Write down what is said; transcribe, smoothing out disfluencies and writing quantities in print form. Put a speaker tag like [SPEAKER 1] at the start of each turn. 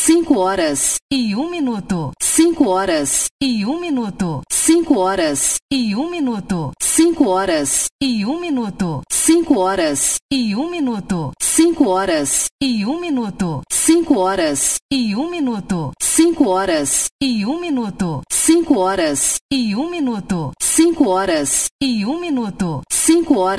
[SPEAKER 1] 5 horas e 1 minuto. 5 horas e 1 minuto. 5 horas e 1 minuto. 5 horas e 1 minuto. 5 horas e 1 minuto. 5 horas e 1 minuto. 5 horas e 1 minuto. 5 horas e 1 minuto. 5 horas e 1 minuto. 5 horas e 1 minuto. 5 horas